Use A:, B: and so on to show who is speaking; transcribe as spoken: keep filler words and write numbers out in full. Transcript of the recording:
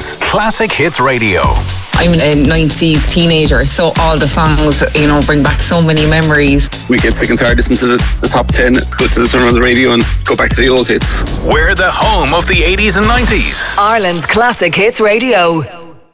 A: is Classic Hits Radio.
B: I'm a nineties teenager, so all the songs, you know, bring back so many memories.
C: We get sick and tired listening to the, the top ten, go to the turn on the radio and go back to the old hits.
A: We're the home of the eighties and nineties.
D: Ireland's Classic Hits Radio.